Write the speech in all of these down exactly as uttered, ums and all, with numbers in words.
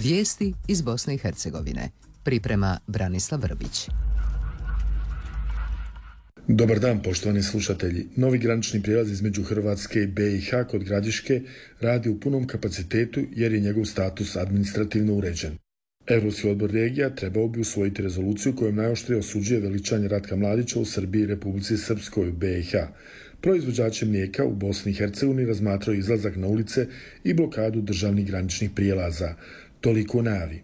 Vijesti iz Bosne i Hercegovine. Priprema Branislav Vrbić. Dobar dan, poštovani slušatelji. Novi granični prijelaz između Hrvatske i B i H kod Gradiške radi u punom kapacitetu jer je njegov status administrativno uređen. Europski odbor regija trebao bi usvojiti rezoluciju kojom najoštrije osuđuje veličanje Ratka Mladića u Srbiji i Republici Srpskoj u B i H. Proizvođači mlijeka u Bosni i Hercegovini razmatraju izlazak na ulice i blokadu državnih graničnih prijelaza. Toliko u najavi.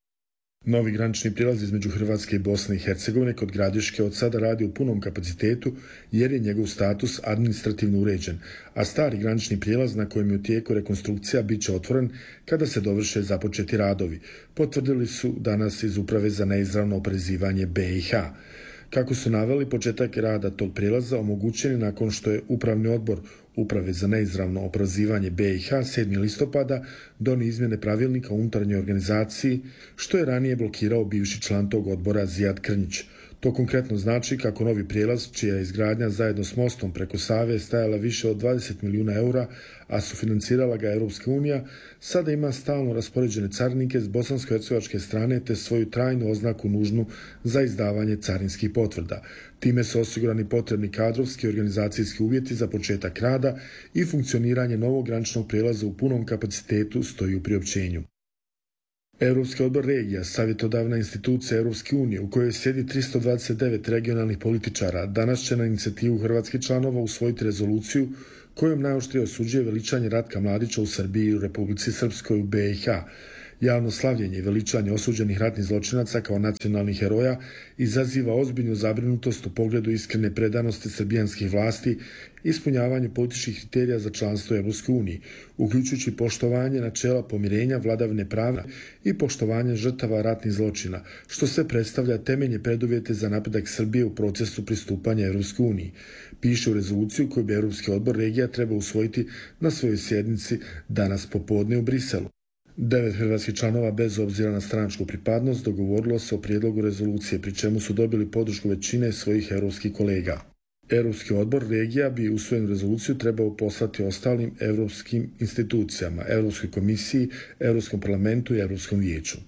Novi granični prijelaz između Hrvatske i Bosne i Hercegovine kod Gradiške od sada radi u punom kapacitetu jer je njegov status administrativno uređen, a stari granični prijelaz na kojem je u tijeku rekonstrukcija bit će otvoren kada se dovrše započeti radovi, potvrdili su danas iz Uprave za neizravno oporezivanje B i H. Kako su naveli, početak rada tog prijelaza omogućen je nakon što je Upravni odbor Uprave za neizravno oporezivanje B i H sedmog listopada donio izmjene pravilnika o unutarnjoj organizaciji, što je ranije blokirao bivši član tog odbora Zijad Krnjić. To konkretno znači kako novi prijelaz, čija je izgradnja zajedno s mostom preko Save stajala više od dvadeset milijuna eura, a sufinancirala ga Europska unija, sada ima stalno raspoređene carinike s bosansko-hercegovačke strane te svoju trajnu oznaku nužnu za izdavanje carinskih potvrda. Time su osigurani potrebni kadrovski i organizacijski uvjeti za početak rada i funkcioniranje novog graničnog prijelaza u punom kapacitetu stoji u priopćenju. Europski odbor regija, savjetodavna institucija Europske unije u kojoj sjedi tristo dvadeset devet regionalnih političara, danas će na inicijativu hrvatskih članova usvojiti rezoluciju kojom najoštrije osuđuje veličanje Ratka Mladića u Srbiji i u Republici Srpskoj u B i H. Javno slavljenje i veličanje osuđenih ratnih zločinaca kao nacionalnih heroja izaziva ozbiljnu zabrinutost u pogledu iskrene predanosti srbijanskih vlasti ispunjavanju političkih kriterija za članstvo u Europskoj uniji, uključujući poštovanje načela pomirenja, vladavine prava i poštovanje žrtava ratnih zločina, što se predstavlja temeljne preduvjete za napredak Srbije u procesu pristupanja Europskoj uniji, piše u rezoluciju koju bi Europski odbor regija trebao usvojiti na svojoj sjednici danas popodne u Briselu. Devet hrvatskih članova bez obzira na stranačku pripadnost dogovorilo se o prijedlogu rezolucije, pri čemu su dobili podršku većine svojih europskih kolega. Europski odbor regija bi usvojenu rezoluciju trebao poslati ostalim europskim institucijama, Europskoj komisiji, Europskom parlamentu i Europskom vijeću.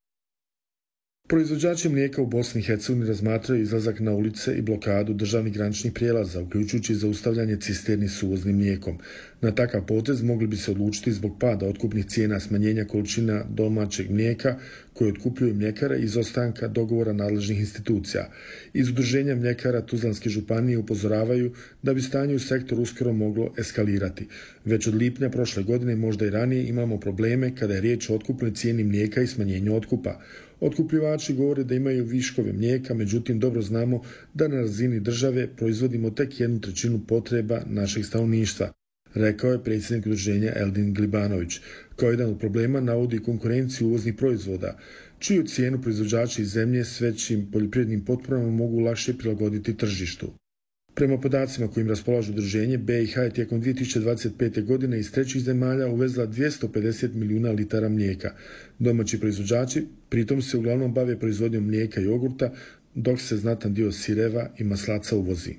Proizvođači mlijeka u Bosni i Hercegovini razmatraju izlazak na ulice i blokadu državnih graničnih prijelaza, uključujući zaustavljanje cisterni s uvoznim mlijekom. Na takav potez mogli bi se odlučiti zbog pada otkupnih cijena, smanjenja količina domaćeg mlijeka koje otkupljuju mljekare i izostanka dogovora nadležnih institucija. Iz Udruženja mljekara Tuzlanske županije upozoravaju da bi stanje u sektoru uskoro moglo eskalirati. Već od lipnja prošle godine, možda i ranije, imamo probleme kada je riječ o otkupnoj cijeni mlijeka i smanjenju otkupa. Otkupljivači govore da imaju viškove mlijeka, međutim dobro znamo da na razini države proizvodimo tek jednu trećinu potreba našeg stanovništva, rekao je predsjednik udruženja Eldin Glibanović. Kao jedan od problema navodi konkurenciju uvoznih proizvoda, čiju cijenu proizvođači iz zemlje s većim poljoprivrednim potporama mogu lakše prilagoditi tržištu. Prema podacima kojim raspolažu udruženje, B i H je tijekom dvije tisuće dvadeset pete. godine iz trećih zemalja uvezla dvjesto pedeset milijuna litara mlijeka. Domaći proizvođači pritom se uglavnom bave proizvodnjom mlijeka i jogurta, dok se znatan dio sireva i maslaca uvozi.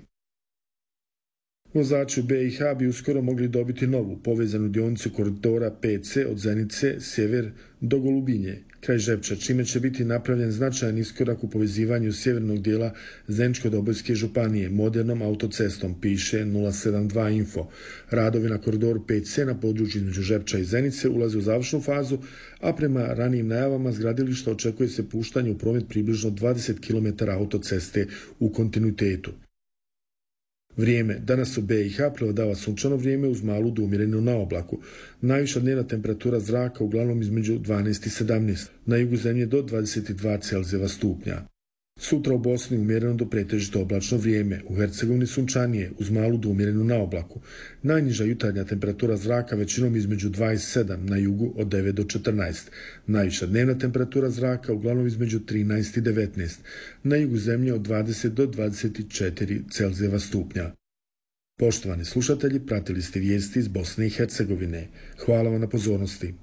Vozači u B i H bi uskoro mogli dobiti novu povezanu dionicu koridora P C od Zenice, sjever do Golubinje, kraj Žepča, čime će biti napravljen značajan iskorak u povezivanju sjevernog dijela Zeničko-Dobojske županije modernom autocestom, piše nula sedam dva info. Radovi na koridoru P C na području između Žepča i Zenice ulaze u završnu fazu, a prema ranijim najavama s gradilišta očekuje se puštanje u promet približno dvadeset kilometara autoceste u kontinuitetu. Vrijeme. Danas u B i H prevladava sunčano vrijeme uz malu do umjerenu na oblaku. Najviša dnevna temperatura zraka uglavnom između dvanaest i sedamnaest, na jugu zemlje do dvadeset dva Celzijeva stupnja. Sutra u Bosni umjereno do pretežito oblačno vrijeme, u Hercegovini sunčanije uz malu do umjerenu na oblaku. Najniža jutarnja temperatura zraka većinom između dvadeset sedam, na jugu od devet do četrnaest. Najviša dnevna temperatura zraka uglavnom između trinaest i devetnaest, na jugu zemlje od dvadeset do dvadeset četiri Celzijeva stupnja. Poštovani slušatelji, pratili ste vijesti iz Bosne i Hercegovine. Hvala vam na pozornosti.